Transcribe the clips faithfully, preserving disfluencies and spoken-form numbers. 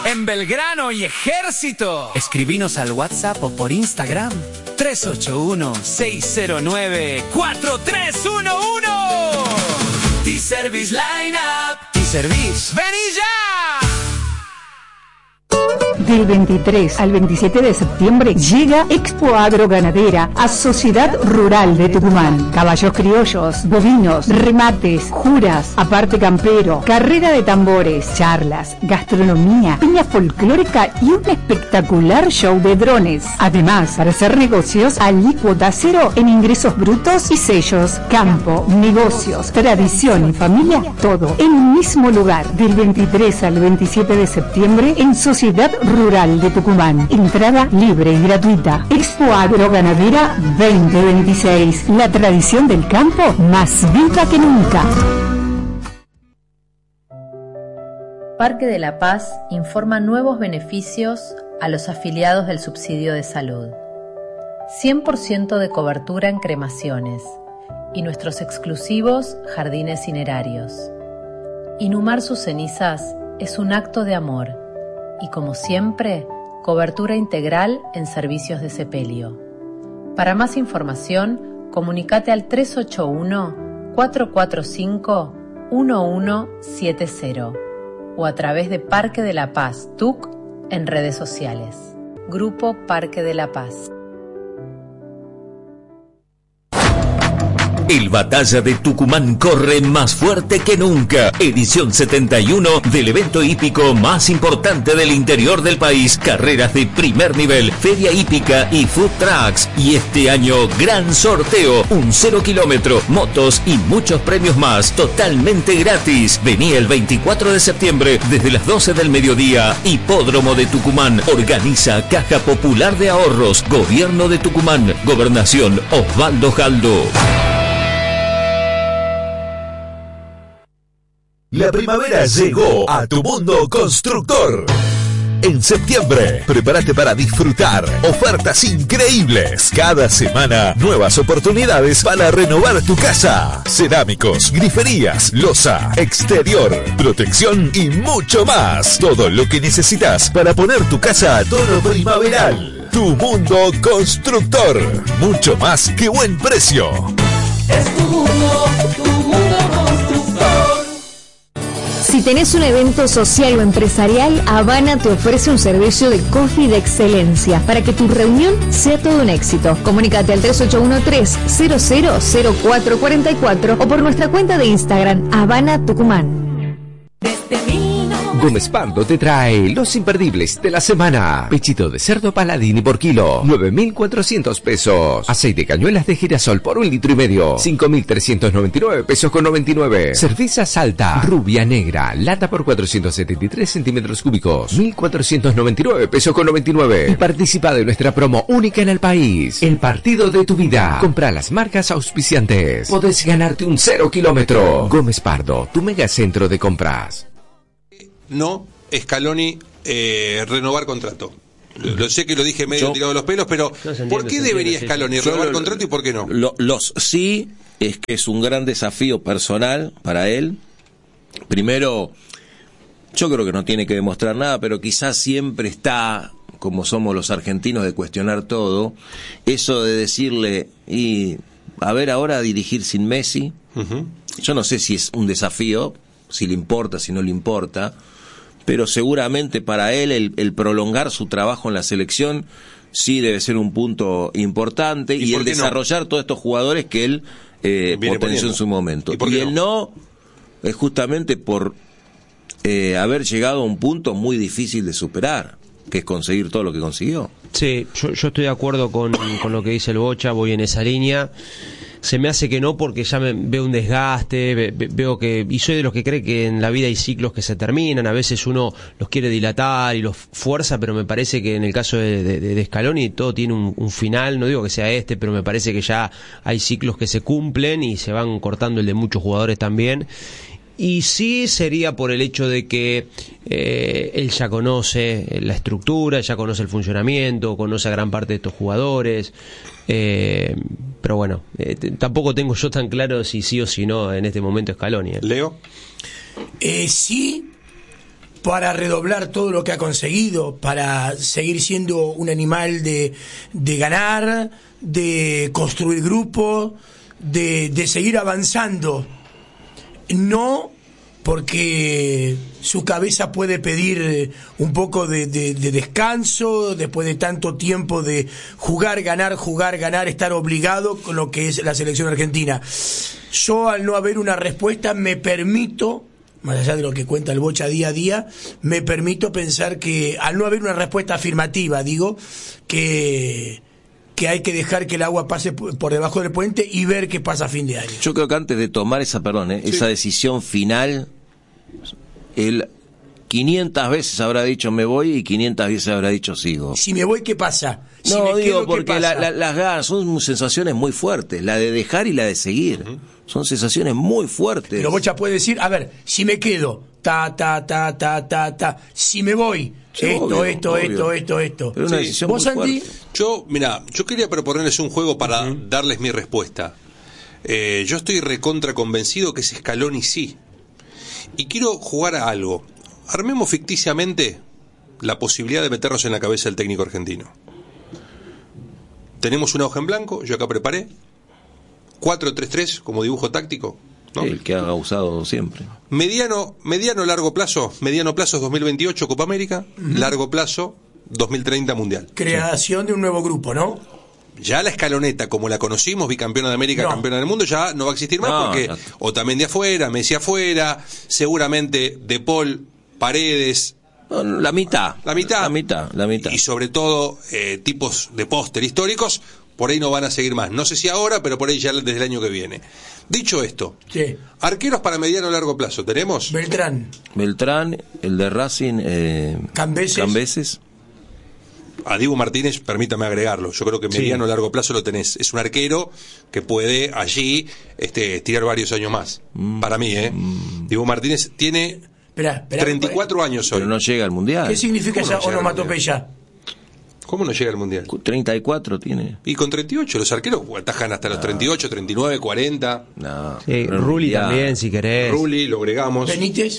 en Belgrano y Ejército. Escribinos al WhatsApp o por Instagram tres ocho uno, seis cero nueve, cuatro tres uno uno. T-Service Lineup. T-Service. ¡Vení ya! Del veintitrés al veintisiete de septiembre llega Expo Agroganadera a Sociedad Rural de Tucumán. Caballos criollos, bovinos, remates, juras, aparte campero, carrera de tambores, charlas, gastronomía, piña folclórica y un espectacular show de drones. Además, para hacer negocios, alícuota cero en ingresos brutos y sellos. Campo, negocios, tradición y familia, todo en un mismo lugar. Del veintitrés al veintisiete de septiembre en Sociedad Rural de Tucumán. Entrada libre y gratuita. Expo Agroganadera veinte veintiséis. La tradición del campo más viva que nunca. Parque de la Paz informa nuevos beneficios a los afiliados del subsidio de salud. cien por ciento de cobertura en cremaciones y nuestros exclusivos jardines cinerarios. Inhumar sus cenizas es un acto de amor y, como siempre, cobertura integral en servicios de sepelio. Para más información, comunícate al tres ocho uno, cuatro cuatro cinco, uno uno siete cero o a través de Parque de la Paz T U C en redes sociales. Grupo Parque de la Paz. El Batalla de Tucumán corre más fuerte que nunca. Edición setenta y uno del evento hípico más importante del interior del país. Carreras de primer nivel, feria hípica y food trucks. Y este año, gran sorteo. Un cero kilómetro, motos y muchos premios más. Totalmente gratis. Vení el veinticuatro de septiembre desde las doce del mediodía. Hipódromo de Tucumán. Organiza Caja Popular de Ahorros. Gobierno de Tucumán. Gobernación Osvaldo Jaldo. La primavera llegó a tu mundo constructor. En septiembre, prepárate para disfrutar ofertas increíbles. Cada semana, nuevas oportunidades para renovar tu casa. Cerámicos, griferías, loza, exterior, protección y mucho más. Todo lo que necesitas para poner tu casa a tono primaveral. Tu mundo constructor. Mucho más que buen precio. Es tu mundo, tu mundo constructor. Si tenés un evento social o empresarial, Habana te ofrece un servicio de coffee de excelencia para que tu reunión sea todo un éxito. Comunícate al tres ocho uno tres, cero cero cero cuatro cuatro cuatro o por nuestra cuenta de Instagram, Habana Tucumán. Gómez Pardo te trae los imperdibles de la semana. Pechito de cerdo Paladini por kilo, nueve mil cuatrocientos pesos. Aceite de cañuelas de girasol por un litro y medio, cinco mil trescientos noventa y nueve pesos con noventa y nueve. Cerveza Salta, rubia negra, lata por cuatrocientos setenta y tres centímetros cúbicos, mil cuatrocientos noventa y nueve pesos con noventa y nueve. Y participa de nuestra promo única en el país. El partido de tu vida. Compra las marcas auspiciantes. Podés ganarte un cero kilómetro. Gómez Pardo, tu megacentro de compras. No, Scaloni eh, renovar contrato. Lo, lo sé que lo dije medio Yo, tirado de los pelos, pero no se entiende, ¿por qué se debería entiende, Scaloni sí. renovar Yo, contrato y por qué no? Lo, los sí es que es un gran desafío personal para él. Primero, yo creo que no tiene que demostrar nada, pero quizás siempre está, como somos los argentinos, de cuestionar todo. Eso de decirle, y a ver ahora dirigir sin Messi, uh-huh. Yo no sé si es un desafío, si le importa, si no le importa, pero seguramente para él el, el prolongar su trabajo en la selección sí debe ser un punto importante, y, y el desarrollar no? todos estos jugadores que él eh, potenció poniendo. en su momento. Y, y el no? no es justamente por eh, haber llegado a un punto muy difícil de superar, que es conseguir todo lo que consiguió. Sí, yo, yo estoy de acuerdo con, con lo que dice el Bocha, voy en esa línea. Se me hace que no, porque ya me veo un desgaste, ve, veo que, y soy de los que cree que en la vida hay ciclos que se terminan, a veces uno los quiere dilatar y los fuerza, pero me parece que en el caso de, de, de Scaloni todo tiene un, un final, no digo que sea este, pero me parece que ya hay ciclos que se cumplen y se van cortando el de muchos jugadores también. Y sí sería por el hecho de que eh, él ya conoce la estructura, ya conoce el funcionamiento, conoce a gran parte de estos jugadores, eh, pero bueno, eh, t- tampoco tengo yo tan claro si sí o si no en este momento Scaloni. ¿eh? ¿Leo? Eh, sí, para redoblar todo lo que ha conseguido, para seguir siendo un animal de, de ganar, de construir grupos, de, de seguir avanzando. No porque su cabeza puede pedir un poco de, de, de descanso después de tanto tiempo de jugar, ganar, jugar, ganar, estar obligado con lo que es la selección argentina. Yo, al no haber una respuesta, me permito, más allá de lo que cuenta el Bocha día a día, me permito pensar que al no haber una respuesta afirmativa, digo, que... que hay que dejar que el agua pase por debajo del puente y ver qué pasa a fin de año. Yo creo que antes de tomar esa, perdón, ¿eh? sí. esa decisión final, él quinientas veces habrá dicho me voy y quinientas veces habrá dicho sigo. Si me voy, ¿qué pasa? Si no, me digo quedo, porque la, la, las ganas son sensaciones muy fuertes, la de dejar y la de seguir. Uh-huh. Son sensaciones muy fuertes. Pero Bocha puede decir, a ver, si me quedo, ta, ta, ta, ta, ta, ta, si me voy... Sí, esto, obvio, esto, obvio. esto, esto, esto, Pero una decisión ¿Vos, Santi? Yo, mira, yo quería proponerles un juego para uh-huh. darles mi respuesta. Eh, yo estoy recontra convencido que es Scaloni sí. Y quiero jugar a algo. Armemos ficticiamente la posibilidad de meternos en la cabeza del técnico argentino. Tenemos una hoja en blanco, yo acá preparé. cuatro tres tres como dibujo táctico. ¿No? El que ha usado siempre. Mediano, mediano largo plazo, mediano plazo es dos mil veintiocho Copa América, uh-huh. largo plazo dos mil treinta Mundial. Creación sí. de un nuevo grupo, ¿no? Ya la escaloneta, como la conocimos, bicampeona de América, no. campeona del mundo, ya no va a existir más no, porque no. Otamendi afuera, Messi afuera, seguramente De Paul, Paredes, la mitad, la mitad, la mitad, la mitad. Y sobre todo eh, tipos de póster históricos, por ahí no van a seguir más. No sé si ahora, pero por ahí ya desde el año que viene. Dicho esto, sí. arqueros para mediano o largo plazo, ¿tenemos? Beltrán. Beltrán, el de Racing, eh, Cambeses. Cambeses. A Dibu Martínez, permítame agregarlo. Yo creo que mediano o sí. largo plazo lo tenés. Es un arquero que puede allí este, tirar varios años más. Mm. Para mí, ¿eh? Mm. Dibu Martínez tiene esperá, esperá, treinta y cuatro esperá. años hoy. Pero no llega al Mundial. ¿Qué significa esa no onomatopeya? ¿Cómo no llega al Mundial? treinta y cuatro tiene. Y con treinta y ocho, los arqueros atajan hasta los no. treinta y ocho, treinta y nueve, cuarenta. No. Sí, Rulli también, si querés. Rulli, lo agregamos. Benítez.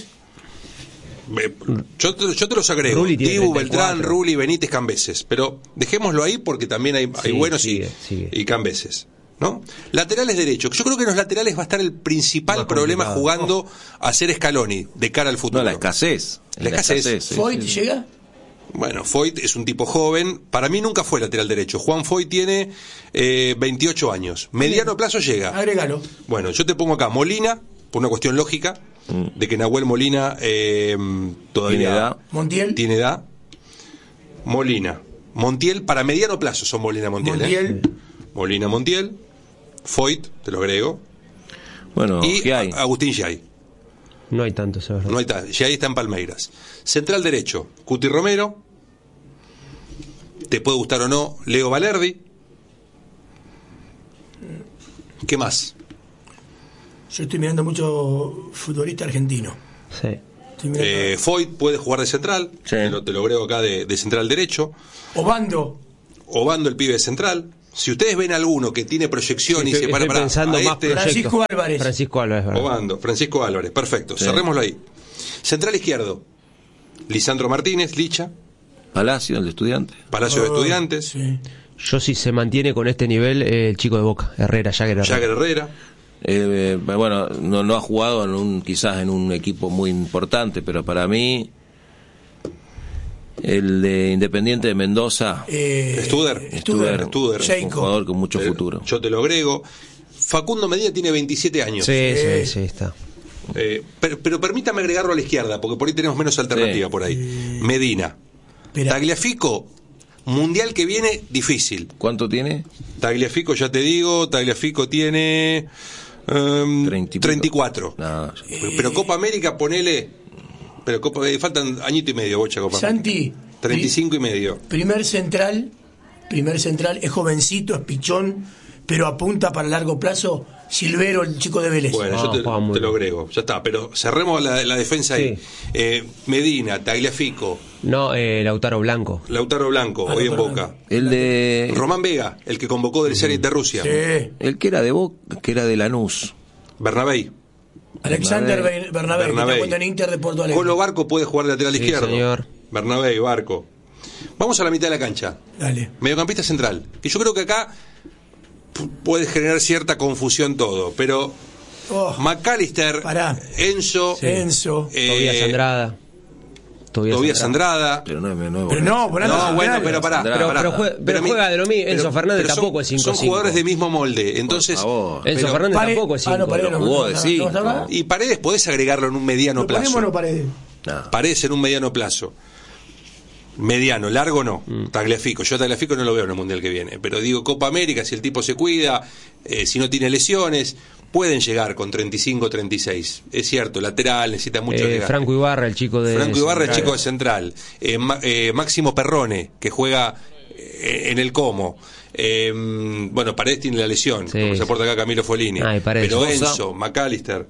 Yo te, yo te los agrego. Dibu, Beltrán, Rulli, Benítez, Cambeses. Pero dejémoslo ahí porque también hay, hay sí, buenos sigue, y, sigue. y Cambeses. ¿No? Laterales derechos. Yo creo que en los laterales va a estar el principal no, problema complicado. jugando oh. a ser Scaloni de cara al futuro. No, la escasez. La, la escasez. escasez ¿Foyt sí, sí. llega? Bueno, Foyt es un tipo joven. Para mí nunca fue lateral derecho. Juan Foyt tiene eh, veintiocho años. Mediano plazo llega. Agrégalo. Bueno, yo te pongo acá Molina, por una cuestión lógica, mm. de que Nahuel Molina eh, todavía tiene edad. Montiel. Tiene edad. Molina. Montiel, para mediano plazo son Molina Montiel. Montiel. ¿eh? Molina Montiel. Foyt, te lo agrego. Bueno, y ¿qué hay? Agustín Giai. No hay tantos, ¿verdad? No hay tantos. Giai está en Palmeiras. Central derecho, Cuti Romero. Te puede gustar o no, Leo Valerdi. ¿Qué más? Yo estoy mirando mucho futbolista argentino. Sí. Eh, Foyt puede jugar de central. Sí. Te, lo, te lo agrego acá de, de central derecho. Obando. Obando, el pibe de central. Si ustedes ven alguno que tiene proyección sí, y se para para pensando más este, Francisco Álvarez. Francisco Álvarez, ¿verdad? Obando, Francisco Álvarez, perfecto. Sí. Cerrémoslo ahí. Central izquierdo, Lisandro Martínez, Licha. Palacio, el de Estudiantes. Palacio oh, de Estudiantes. Sí. Yo si se mantiene con este nivel, eh, el chico de Boca, Herrera, Jagger Herrera. Jagger Herrera. Eh, eh, bueno, no, no ha jugado en un, quizás en un equipo muy importante, pero para mí el de Independiente de Mendoza, eh, Studer, Studer, Studer, Studer un jugador con mucho eh, futuro. Yo te lo agrego. Facundo Medina tiene veintisiete años. Sí, eh, sí, sí, está. Eh, pero, pero permítame agregarlo a la izquierda, porque por ahí tenemos menos alternativa sí. por ahí. Eh, Medina. Pero... Tagliafico, mundial que viene, difícil. ¿Cuánto tiene? Tagliafico, ya te digo, Tagliafico tiene um, treinta y cuatro. No, pero, pero Copa América, ponele. Pero Copa, eh, faltan añito y medio, Bocha, Copa Santi, América. treinta y cinco y medio. Primer central, primer central, es jovencito, es pichón, pero apunta para largo plazo. Silvero, el chico de Vélez. Bueno, yo te, oh, te lo agrego, ya está, pero cerremos la, la defensa sí. ahí. Eh, Medina, Tagliafico. No, eh, Lautaro Blanco. Lautaro Blanco, ah, hoy en Boca. El de Román Vega, el que convocó del Zenit de Rusia. Sí. El que era de Boca, que era de Lanús. Bernabéi. Alexander Bernabé, Bernabé, que está jugando en Inter de Porto Alegre. Colo Barco puede jugar de lateral Sí, izquierdo. señor. Bernabé y Barco. Vamos a la mitad de la cancha. Dale. Mediocampista central. Que yo creo que acá p- puede generar cierta confusión todo, pero Oh, McAllister, pará. Enzo, Sí. Enzo. eh, Tobías Andrada. Tobías Andrada. Pero no, no, no, Pero no, pará, No, pará, bueno, pará. pero pará. Pero, pará. pero juega, pero Pero mi- juega de lo mismo. Enzo pero- Fernández pero son- tampoco es cinco Son cinco. jugadores de mismo molde. Entonces, Por favor. Enzo pero- Fernández Pare- tampoco es Ah, no, cinco. Paredes no, jugó no, de no, cinco. no, no, no. y Paredes podés agregarlo en un mediano Lo plazo. ponemos o no Paredes. No. Paredes en un mediano plazo. Mediano, largo no. Mm. Tagliafico. Yo a Tagliafico no lo veo en el Mundial que viene. Pero digo, Copa América, si el tipo se cuida, eh, si no tiene lesiones, pueden llegar con treinta y cinco, treinta y seis. Es cierto, lateral, necesita mucho Eh, desgaste. Franco Ibarra, el chico de. Franco Ibarra, el Central. chico de Central. Eh, Ma- eh, Máximo Perrone, que juega eh, en el Como. Eh, bueno, Paredes tiene la lesión, Sí, como se sí. aporta acá Camilo Folini. Ay, Paredes. Pero Sosa. Enzo, McAllister.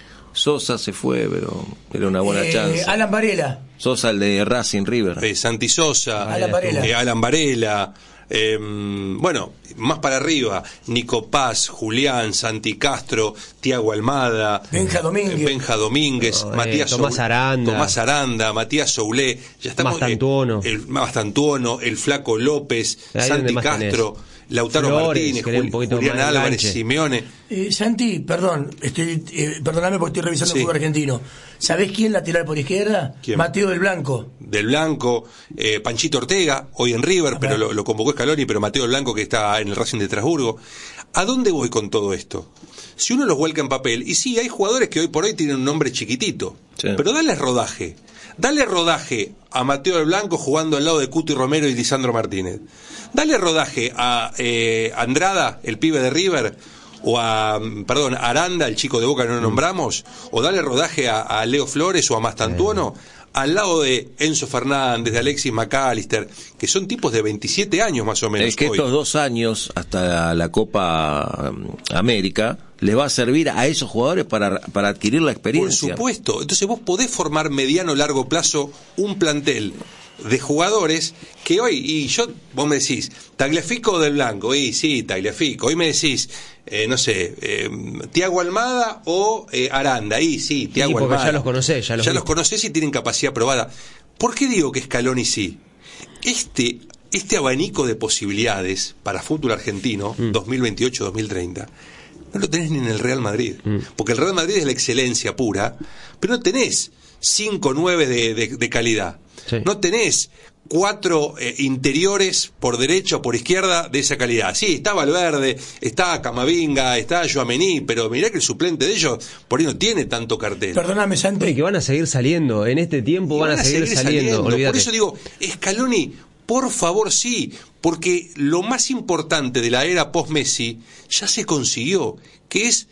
Sosa se fue, pero era una buena Eh, chance. Alan Varela. Sosa, el de Racing River. Eh, Santi Sosa, Alan Varela. eh, Alan Varela, eh, bueno, más para arriba, Nico Paz, Julián, Santi Castro, Tiago Almada, Benja Domínguez. eh, Benja Domínguez, No, eh, Matías Tomás Soule- Aranda. Tomás Aranda, Matías Soulé, ya estamos Mastantuono. eh, el Mastantuono, el Flaco López, Ahí Santi donde más Castro, Lautaro Flores, Martínez, que le dé un Juli- poquito Julián más de Álvarez, enganche. Simeone. Eh, Santi, perdón, estoy, eh, perdóname porque estoy revisando Sí. el fútbol argentino. ¿Sabés quién lateral por izquierda? ¿Quién? Mateo del Blanco. Del Blanco, eh, Panchito Ortega, hoy en River, pero lo, lo convocó Scaloni, pero Mateo Del Blanco que está en el Racing de Estrasburgo. ¿A dónde voy con todo esto? Si uno los vuelca en papel, y sí, hay jugadores que hoy por hoy tienen un nombre chiquitito, Sí. pero dale rodaje. Dale rodaje a Mateo Del Blanco jugando al lado de Cuti Romero y Lisandro Martínez. Dale rodaje a eh, Andrada, el pibe de River, o a, perdón, Aranda, el chico de Boca que no lo nombramos, o dale rodaje a, a Leo Flores o a Mastantuono, al lado de Enzo Fernández, de Alexis McAllister, que son tipos de veintisiete años más o menos. Es que hoy. estos dos años hasta la Copa um, América les va a servir a esos jugadores para, para adquirir la Por experiencia. supuesto. Entonces vos podés formar mediano largo plazo un plantel de jugadores que hoy, y yo, vos me decís, Tagliafico Del Blanco, y sí, Tagliafico, hoy me decís, eh, no sé, eh, Tiago Almada o eh, Aranda, y sí, Tiago porque Almada. ya los conocés, ya los ya viste. los conocés y tienen capacidad probada. ¿Por qué digo que Scaloni sí? Este, este abanico de posibilidades para fútbol argentino, Mm. dos mil veintiocho dos mil treinta, no lo tenés ni en el Real Madrid. Mm. Porque el Real Madrid es la excelencia pura, pero no tenés cinco nueve de, de, de calidad. Sí. No tenés cuatro eh, interiores por derecha o por izquierda de esa calidad. Sí, está Valverde, está Camavinga, está Tchouaméni, pero mirá que el suplente de ellos por ahí no tiene tanto cartel. Perdóname, Santi. Y que van a seguir saliendo. En este tiempo Y van, a seguir, saliendo. Por Olvídate. eso digo, Scaloni, por favor sí, porque lo más importante de la era post-Messi ya se consiguió, que es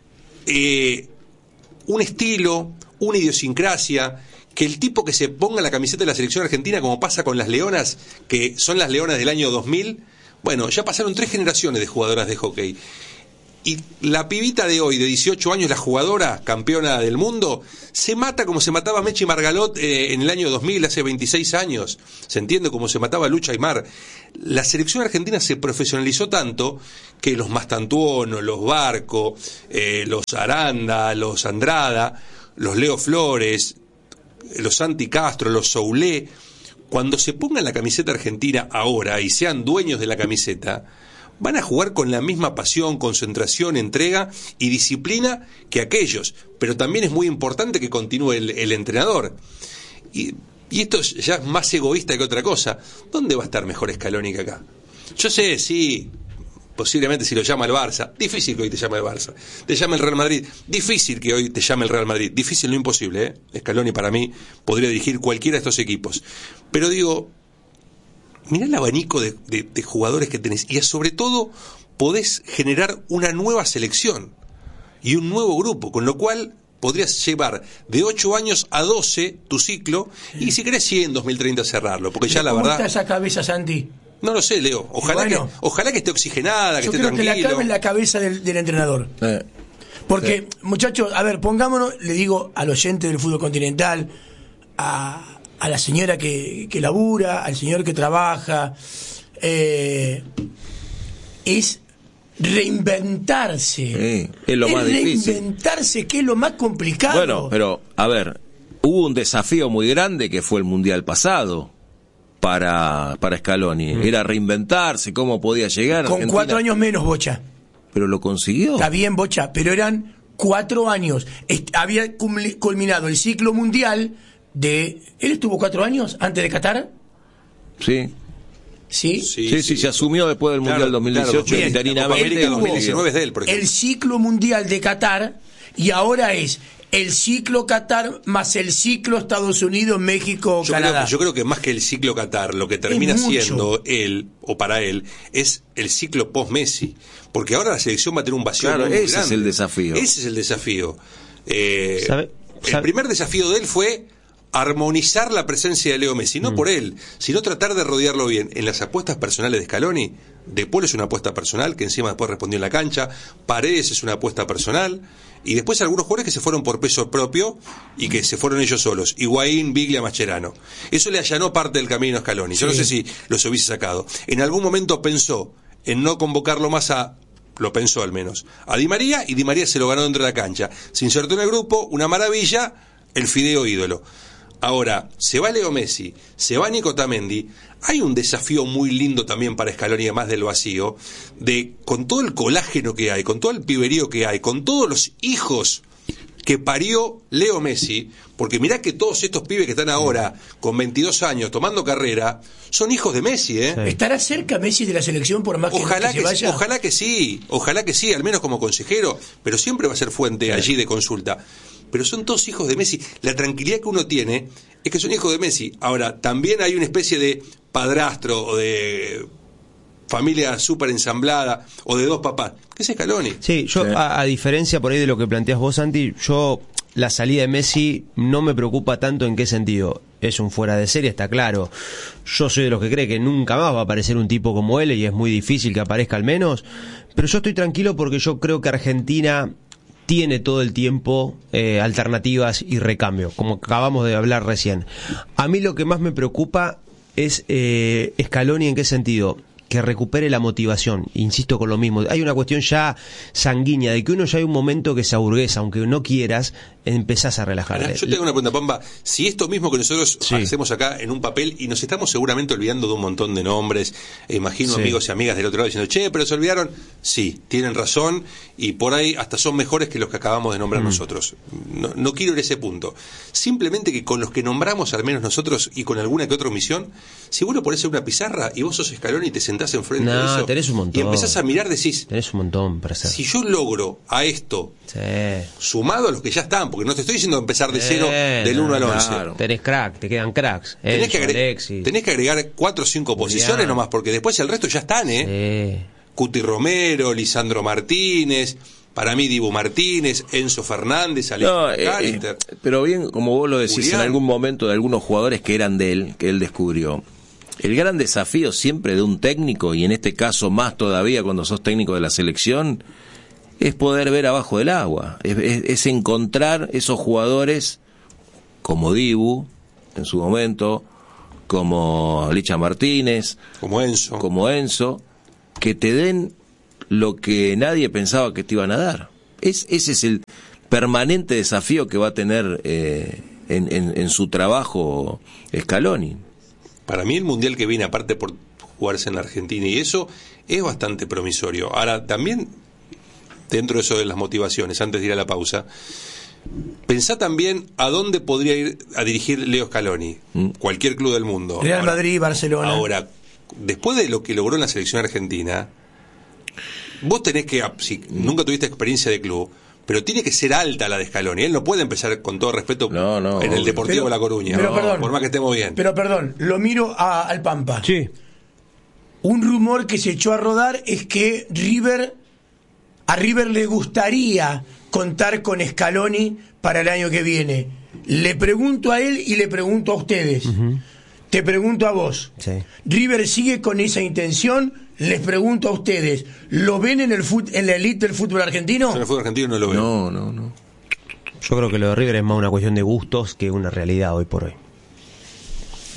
eh, un estilo, una idiosincrasia, que el tipo que se ponga la camiseta de la selección argentina, como pasa con las Leonas, que son las Leonas del año dos mil, bueno, ya pasaron tres generaciones de jugadoras de hockey. Y la pibita de hoy, de dieciocho años, la jugadora campeona del mundo, se mata como se mataba Mechi Margalot eh, en el año dos mil, hace veintiséis años. ¿Se entiende? Como se mataba Lucha Aymar. La selección argentina se profesionalizó tanto que los Mastantuono, los Barco, eh, los Aranda, los Andrada, los Leo Flores, los Santi Castro, los Soulé, cuando se pongan la camiseta argentina ahora y sean dueños de la camiseta, van a jugar con la misma pasión, concentración, entrega y disciplina que aquellos. Pero también es muy importante que continúe el, el entrenador. Y, y esto es ya más egoísta que otra cosa. ¿Dónde va a estar mejor Scaloni que acá? Yo sé, sí, posiblemente si lo llama el Barça, difícil que hoy te llame el Barça, te llame el Real Madrid, difícil que hoy te llame el Real Madrid, difícil no imposible, ¿eh? Scaloni para mí podría dirigir cualquiera de estos equipos. Pero digo, mirá el abanico de, de, de jugadores que tenés y sobre todo podés generar una nueva selección y un nuevo grupo, con lo cual podrías llevar de ocho años a doce tu ciclo y si querés sí en dos mil treinta cerrarlo, porque ya la ¿Cómo verdad... está esa cabeza, Santi? No lo sé, Leo. Ojalá, bueno, que, ojalá que esté oxigenada, que Yo esté creo que la tranquilo. cabe en la cabeza del, del entrenador. Eh, Porque, Sí. muchachos, a ver, pongámonos, le digo al oyente del fútbol continental, a, a la señora que, que labura, al señor que trabaja, eh, es reinventarse. Sí, es lo es más difícil. Reinventarse, que es lo más complicado. Bueno, pero, a ver, hubo un desafío muy grande que fue el Mundial pasado para, para Scaloni. Mm. Era reinventarse, cómo podía llegar. Con Argentina. cuatro años menos, Bocha. Pero lo consiguió. Está bien, Bocha, pero eran cuatro años. Est- había culminado el ciclo mundial de... ¿Él estuvo cuatro años antes de Qatar? Sí. ¿Sí? Sí, sí, sí, se asumió después del Mundial Claro, dos mil dieciocho, claro, interinamente. el dos mil diecinueve es de él, por ejemplo. El ciclo mundial de Qatar, y ahora es el ciclo Qatar más el ciclo Estados Unidos, México, Yo Canadá. creo, que, yo creo que más que el ciclo Qatar, lo que termina siendo él, o para él, es el ciclo post-Messi. Porque ahora la selección va a tener un vacío Claro, muy ese grande. es el desafío. Ese es el desafío. Eh, ¿Sabe? ¿Sabe? El primer desafío de él fue armonizar la presencia de Leo Messi, no mm. por él, sino tratar de rodearlo bien. En las apuestas personales de Scaloni, De Paul es una apuesta personal, que encima después respondió en la cancha, Paredes es una apuesta personal, y después algunos jugadores que se fueron por peso propio y que se fueron ellos solos, Higuaín, Biglia, Mascherano. Eso le allanó parte del camino a Scaloni. Yo sí. no sé si los hubiese sacado. En algún momento pensó en no convocarlo más a... lo pensó al menos, a Di María, y Di María se lo ganó dentro de la cancha. Se insertó en el grupo, una maravilla, el fideo ídolo. Ahora, se va Leo Messi, se va Nico Otamendi, hay un desafío muy lindo también para Scaloni, además del vacío, de con todo el colágeno que hay, con todo el piberío que hay, con todos los hijos que parió Leo Messi, porque mirá que todos estos pibes que están ahora con veintidós años tomando carrera, son hijos de Messi, ¿eh? Sí. ¿Estará cerca Messi de la selección por más que, ojalá que que se vaya? Ojalá que sí, ojalá que sí, al menos como consejero, pero siempre va a ser fuente sí. allí de consulta. Pero son todos hijos de Messi. La tranquilidad que uno tiene es que son hijos de Messi. Ahora, también hay una especie de padrastro o de familia súper ensamblada o de dos papás, que es Scaloni. Sí, yo sí. A, a diferencia por ahí de lo que planteas vos, Santi, yo la salida de Messi no me preocupa tanto. ¿En qué sentido? Es un fuera de serie, está claro. Yo soy de los que cree que nunca más va a aparecer un tipo como él, y es muy difícil que aparezca al menos, pero yo estoy tranquilo porque yo creo que Argentina tiene todo el tiempo eh, alternativas y recambio, como acabamos de hablar recién. A mí lo que más me preocupa es eh, Scaloni. ¿En qué sentido? Que recupere la motivación. Insisto con lo mismo, hay una cuestión ya sanguínea de que uno ya hay un momento que se aburguesa, aunque no quieras, empezás a relajar. Yo te hago una pregunta, Pamba. Si esto mismo que nosotros sí. hacemos acá en un papel, y nos estamos seguramente olvidando de un montón de nombres, e imagino sí. amigos y amigas del otro lado diciendo, che, pero se olvidaron. Sí, tienen razón, y por ahí hasta son mejores que los que acabamos de nombrar mm. nosotros. No, no quiero ir a ese punto. Simplemente que con los que nombramos, al menos nosotros, y con alguna que otra omisión, si vos lo ponés en una pizarra y vos sos Scaloni y te sentás enfrente no, de eso tenés un montón. y empezás a mirar, decís, tenés un montón para hacer. Si yo logro a esto, sí. sumado a los que ya están, porque no te estoy diciendo empezar de cero eh, del uno al once. Claro. Tenés crack, te quedan cracks. Tenés, Enzo, que, agregar, Alexis. tenés que agregar cuatro o cinco posiciones Julián. Nomás, porque después el resto ya están, ¿eh? Sí. Cuti Romero, Lisandro Martínez, para mí Dibu Martínez, Enzo Fernández, Alexis no, eh, eh, pero bien, como vos lo decís, Julián. En algún momento de algunos jugadores que eran de él, que él descubrió. El gran desafío siempre de un técnico, y en este caso más todavía cuando sos técnico de la selección, es poder ver abajo del agua, es, es, es encontrar esos jugadores como Dibu en su momento, como Licha Martínez, como Enzo, como Enzo, que te den lo que nadie pensaba que te iban a dar. Es, ese es el permanente desafío que va a tener eh, en, en, en su trabajo Scaloni. Para mí el mundial que viene, aparte por jugarse en la Argentina y eso, es bastante promisorio. Ahora, también, dentro de eso de las motivaciones, antes de ir a la pausa, pensá también a dónde podría ir a dirigir Leo Scaloni. ¿Mm? Cualquier club del mundo. Real ahora, Madrid, Barcelona. Ahora, después de lo que logró en la selección argentina, vos tenés que, si nunca tuviste experiencia de club, pero tiene que ser alta la de Scaloni. Él no puede empezar, con todo respeto, no, no, en el obvio. Deportivo pero, La Coruña, pero, no, perdón, por más que estemos bien. Pero perdón, lo miro a, al Pampa. Sí. Un rumor que se echó a rodar es que River, a River le gustaría contar con Scaloni para el año que viene. Le pregunto a él y le pregunto a ustedes. Uh-huh. Te pregunto a vos. Sí. ¿River sigue con esa intención? Les pregunto a ustedes, ¿lo ven en el fut, en la elite del fútbol argentino? En el fútbol argentino no lo veo. No, no, no. Yo creo que lo de River es más una cuestión de gustos que una realidad hoy por hoy.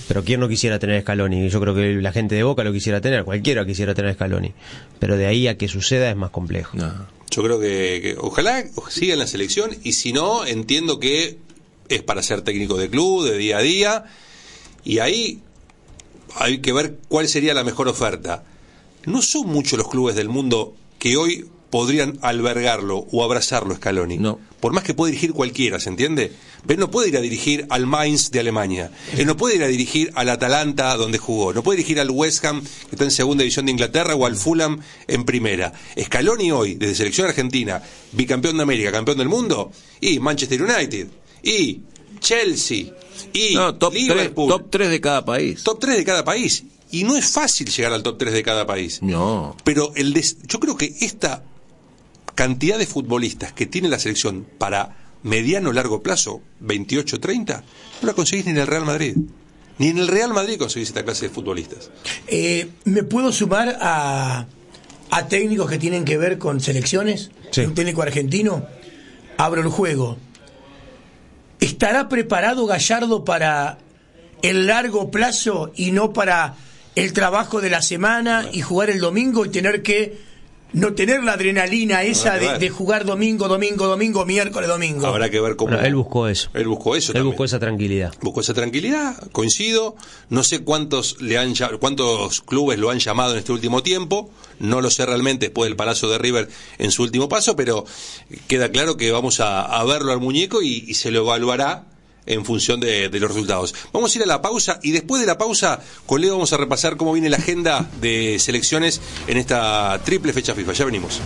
Pero ¿quién no quisiera tener a Scaloni? Yo creo que la gente de Boca lo quisiera tener, cualquiera quisiera tener a Scaloni. Pero de ahí a que suceda es más complejo. No. Yo creo que, que ojalá siga en la selección, y si no, entiendo que es para ser técnico de club, de día a día, y ahí hay que ver cuál sería la mejor oferta. No son muchos los clubes del mundo que hoy podrían albergarlo o abrazarlo Scaloni. No. Por más que puede dirigir cualquiera, ¿se entiende? Pero él no puede ir a dirigir al Mainz de Alemania. Él no puede ir a dirigir al Atalanta donde jugó. No puede dirigir al West Ham, que está en segunda división de Inglaterra, o al Fulham en primera. Scaloni hoy, desde selección argentina, bicampeón de América, campeón del mundo, y Manchester United, y Chelsea, y no, top Liverpool. tres, top tres de cada país. Top tres de cada país. Y no es fácil llegar al top tres de cada país. No. Pero el des... yo creo que esta cantidad de futbolistas que tiene la selección para mediano o largo plazo, veintiocho, treinta, no la conseguís ni en el Real Madrid. Ni en el Real Madrid conseguís esta clase de futbolistas. Eh, ¿Me puedo sumar a, a técnicos que tienen que ver con selecciones? Sí. Un técnico argentino. Abro el juego. ¿Estará preparado Gallardo para el largo plazo y no para el trabajo de la semana y jugar el domingo y tener que no tener la adrenalina esa de, de jugar domingo, domingo, domingo, miércoles, domingo? Habrá que ver cómo... Bueno, él buscó eso. Él buscó eso Él también. buscó esa tranquilidad. Buscó esa tranquilidad, coincido. No sé cuántos le han cuántos clubes lo han llamado en este último tiempo. No lo sé realmente después del Palacio de River en su último paso, pero queda claro que vamos a, a verlo al muñeco y, y se lo evaluará en función de, de los resultados. Vamos a ir a la pausa, y después de la pausa con Leo vamos a repasar cómo viene la agenda de selecciones en esta triple fecha FIFA. Ya venimos.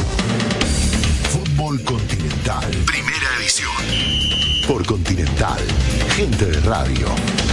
Fútbol Continental, primera edición. Por Continental, gente de radio.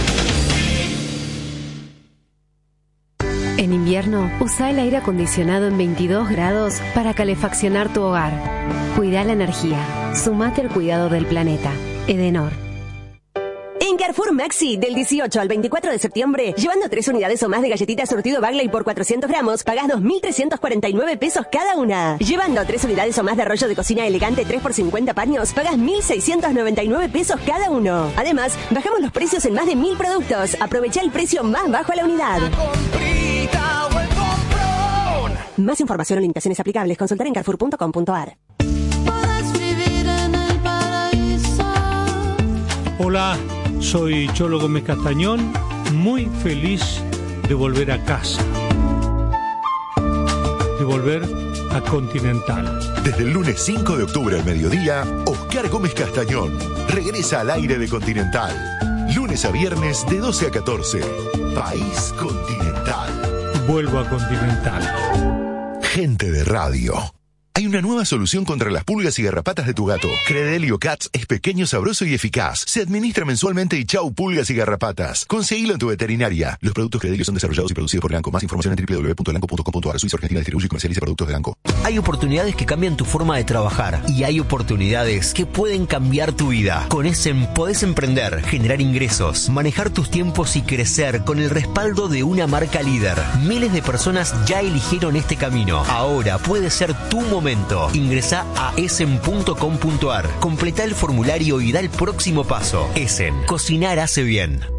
En invierno, usa el aire acondicionado en veintidós grados para calefaccionar tu hogar. Cuida la energía. Sumate al cuidado del planeta. Edenor. En Carrefour Maxi, del dieciocho al veinticuatro de septiembre, llevando tres unidades o más de galletitas surtido Bagley por cuatrocientos gramos, pagás dos mil trescientos cuarenta y nueve pesos cada una. Llevando tres unidades o más de rollo de cocina elegante tres por cincuenta paños, pagás mil seiscientos noventa y nueve pesos cada uno. Además, bajamos los precios en más de mil productos. Aprovecha el precio más bajo a la unidad. Más información o limitaciones aplicables, consultar en carrefour punto com punto a r. Hola, soy Cholo Gómez Castañón, muy feliz de volver a casa, de volver a Continental. Desde el lunes cinco de octubre al mediodía, Oscar Gómez Castañón regresa al aire de Continental. Lunes a viernes de doce a catorce. País Continental. Vuelvo a Continental. Gente de radio. Hay una nueva solución contra las pulgas y garrapatas de tu gato. Credelio Cats es pequeño, sabroso y eficaz. Se administra mensualmente y chau pulgas y garrapatas. Conseguilo en tu veterinaria. Los productos Credelio son desarrollados y producidos por Lanco. Más información en doble u doble u doble u punto lanco punto com punto a r. Suiza Argentina distribuye y comercializa productos de Lanco. Hay oportunidades que cambian tu forma de trabajar y hay oportunidades que pueden cambiar tu vida. Con Essen podés emprender, generar ingresos, manejar tus tiempos y crecer con el respaldo de una marca líder. Miles de personas ya eligieron este camino. Ahora puede ser tu momento. Ingresá a essen punto com punto a r, completa el formulario y da el próximo paso. Essen, cocinar hace bien.